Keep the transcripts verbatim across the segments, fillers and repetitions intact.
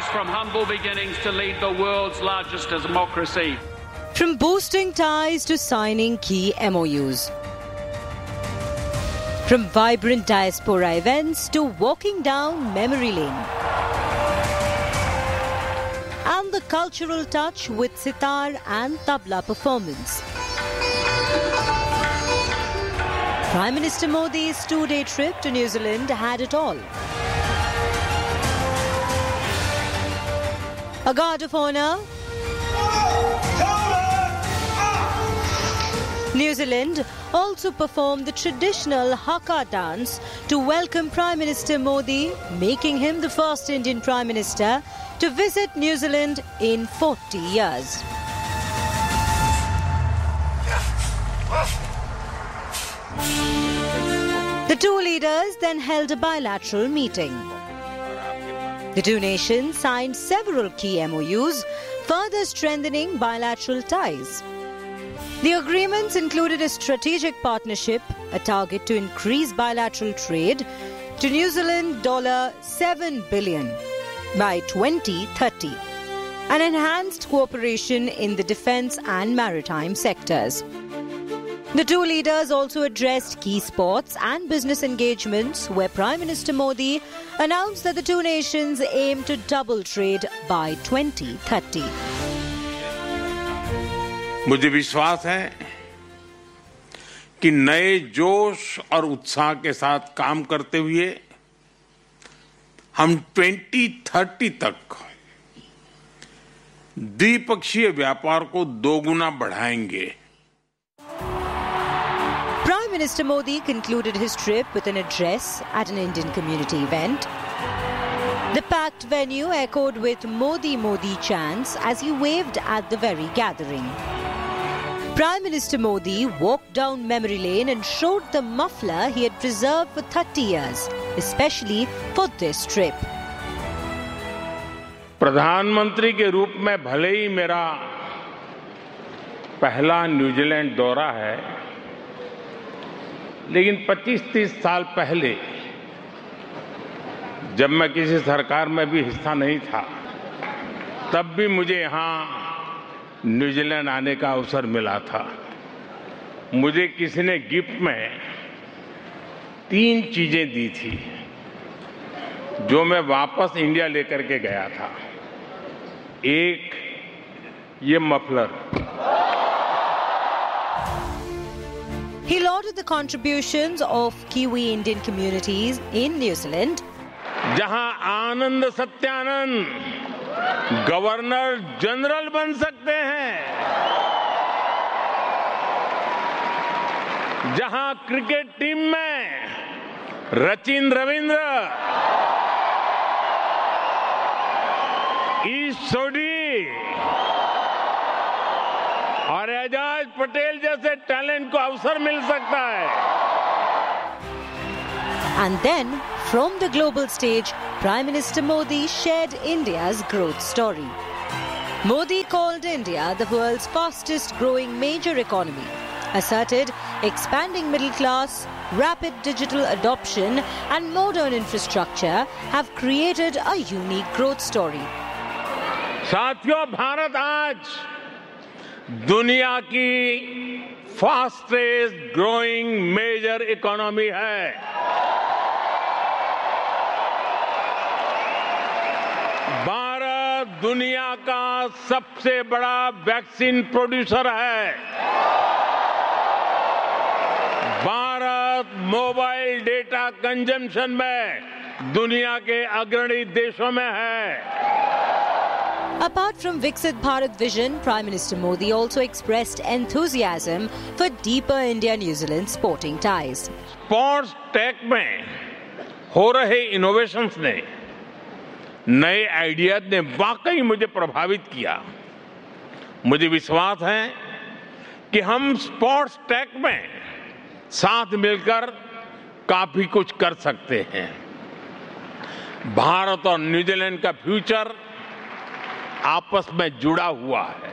from humble beginnings to lead the world's largest democracy. From boosting ties to signing key M O Us. From vibrant diaspora events to walking down memory lane. And the cultural touch with sitar and tabla performance. Prime Minister Modi's two-day trip to New Zealand had it all. A guard of honour. New Zealand also performed the traditional haka dance to welcome Prime Minister Modi, making him the first Indian Prime Minister to visit New Zealand in forty years. The two leaders then held a bilateral meeting. The two nations signed several key M O Us, further strengthening bilateral ties. The agreements included a strategic partnership, a target to increase bilateral trade to New Zealand dollar seven billion by twenty thirty, and enhanced cooperation in the defence and maritime sectors. The two leaders also addressed key sports and business engagements, where Prime Minister Modi announced that the two nations aim to double trade by twenty thirty. मुझे विश्वास है कि नए जोश और उत्साह के साथ काम करते हुए हम ट्वेंटी थर्टी तक द्विपक्षीय व्यापार को दोगुना बढ़ाएंगे. Prime Minister Modi concluded his trip with an address at an Indian community event. The packed venue echoed with Modi Modi chants as he waved at the very gathering. Prime Minister Modi walked down memory lane and showed the muffler he had preserved for thirty years, especially for this trip. प्रधानमंत्री के रूप में भले ही मेरा पहला New Zealand दौरा है, लेकिन पच्चीस तीस साल पहले जब मैं किसी सरकार में भी हिस्सा नहीं था, तब भी मुझे यहाँ न्यूजीलैंड आने का अवसर मिला था. मुझे किसी ने गिफ्ट में तीन चीजें दी थी जो मैं वापस इंडिया लेकर के गया था. एक, ये muffler. He lauded the contributions of Kiwi Indian communities in New Zealand. जहां आनंद सत्यानंद गवर्नर जनरल बन सकते हैं, जहां क्रिकेट टीम में रचिन रविंद्र, ईश सोढी और एजाज पटेल जैसे टैलेंट को अवसर मिल सकता है. And then, from the global stage, Prime Minister Modi shared India's growth story. Modi called India the world's fastest growing major economy, asserted expanding middle class, rapid digital adoption and modern infrastructure have created a unique growth story. साथियों, भारत आज दुनिया की fastest growing major economy है. भारत दुनिया का सबसे बड़ा vaccine producer है. भारत मोबाइल डेटा कंजम्पशन में दुनिया के अग्रणी देशों में है. Apart from Viksit Bharat vision, Prime Minister Modi also expressed enthusiasm for deeper India-New Zealand sporting ties. Sports take में हो रहे इनोवेशंस ने, नए आइडियाज ने वाकई मुझे प्रभावित किया. मुझे विश्वास है कि हम स्पोर्ट्स टेक में साथ मिलकर काफी कुछ कर सकते हैं. भारत और न्यूजीलैंड का फ्यूचर आपस में जुड़ा हुआ है.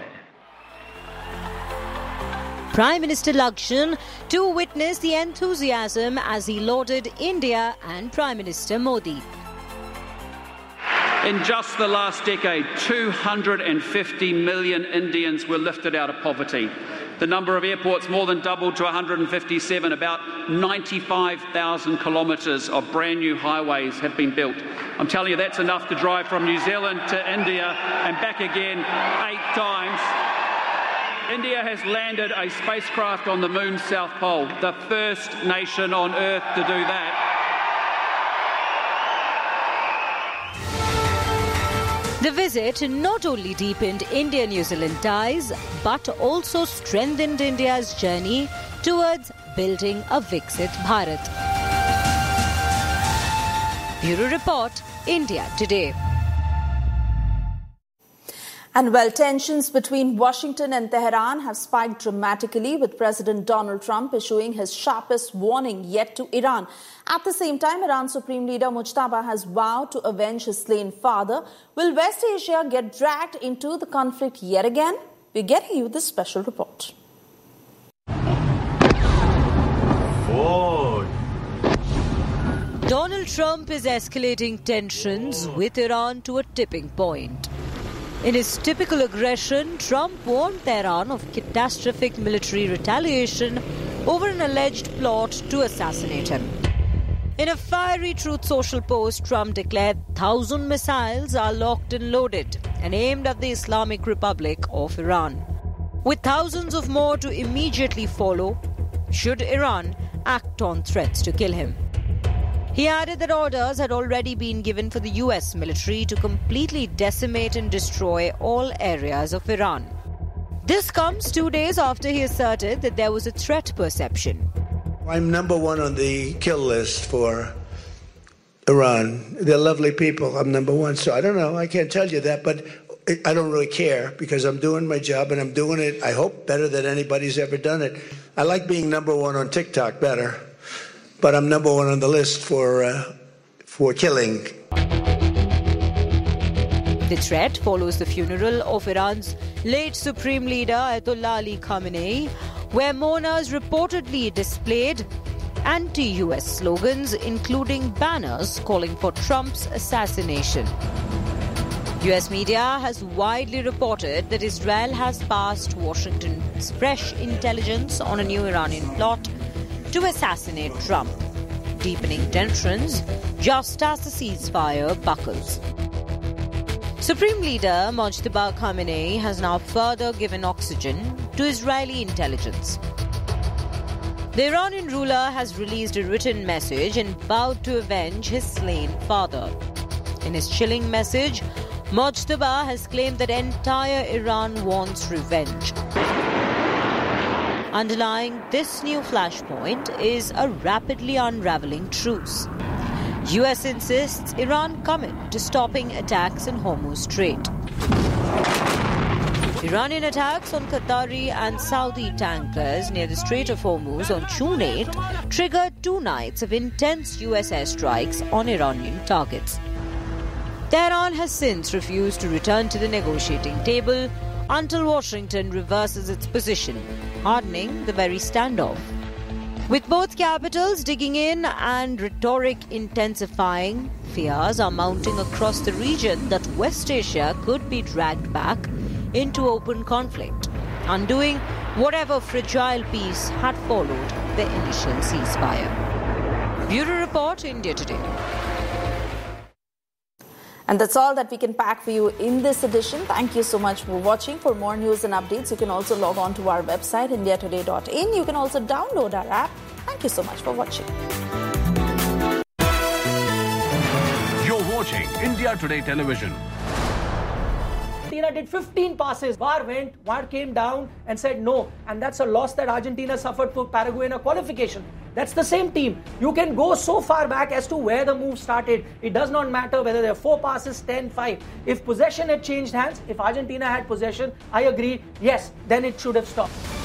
Prime Minister Lakshan too witnessed the enthusiasm as he lauded India and Prime Minister Modi. In just the last decade, two hundred fifty million Indians were lifted out of poverty. The number of airports more than doubled to one hundred fifty-seven. About ninety-five thousand kilometres of brand new highways have been built. I'm telling you, that's enough to drive from New Zealand to India and back again eight times. India has landed a spacecraft on the moon's south pole, the first nation on Earth to do that. The visit not only deepened India-New Zealand ties, but also strengthened India's journey towards building a Viksit Bharat. Bureau Report, India Today. And well, tensions between Washington and Tehran have spiked dramatically, with President Donald Trump issuing his sharpest warning yet to Iran. At the same time, Iran's Supreme Leader Mujtaba has vowed to avenge his slain father. Will West Asia get dragged into the conflict yet again? We're getting you this special report. Ford. Donald Trump is escalating tensions with Iran to a tipping point. In his typical aggression, Trump warned Tehran of catastrophic military retaliation over an alleged plot to assassinate him. In a fiery Truth Social post, Trump declared thousand missiles are locked and loaded and aimed at the Islamic Republic of Iran, with thousands of more to immediately follow should Iran act on threats to kill him. He added that orders had already been given for the U S military to completely decimate and destroy all areas of Iran. This comes two days after he asserted that there was a threat perception. I'm number one on the kill list for Iran. They're lovely people. I'm number one. So I don't know. I can't tell you that, but I don't really care because I'm doing my job and I'm doing it, I hope, better than anybody's ever done it. I like being number one on TikTok better. But I'm number one on the list for uh, for killing. The threat follows the funeral of Iran's late Supreme Leader Ayatollah Ali Khamenei, where mourners reportedly displayed anti-U S slogans, including banners calling for Trump's assassination. U S media has widely reported that Israel has passed Washington's fresh intelligence on a new Iranian plot to assassinate Trump, deepening tensions just as the ceasefire buckles. Supreme Leader Mojtaba Khamenei has now further given oxygen to Israeli intelligence. The Iranian ruler has released a written message and vowed to avenge his slain father. In his chilling message, Mojtaba has claimed that entire Iran wants revenge. Underlying this new flashpoint is a rapidly unraveling truce. U S insists Iran commit to stopping attacks in Hormuz Strait. Iranian attacks on Qatari and Saudi tankers near the Strait of Hormuz on June eighth triggered two nights of intense U S airstrikes on Iranian targets. Tehran has since refused to return to the negotiating table until Washington reverses its position, hardening the very standoff. With both capitals digging in and rhetoric intensifying, fears are mounting across the region that West Asia could be dragged back into open conflict, undoing whatever fragile peace had followed the initial ceasefire. Bureau Report, India Today. And that's all that we can pack for you in this edition. Thank you so much for watching. For more news and updates, you can also log on to our website, india today dot in. You can also download our app. Thank you so much for watching. You're watching India Today Television. Argentina did fifteen passes. V A R went, V A R came down and said no. And that's a loss that Argentina suffered for Paraguay in a qualification. That's the same team. You can go so far back as to where the move started. It does not matter whether there are four passes, ten, five. If possession had changed hands, if Argentina had possession, I agree, yes, then it should have stopped.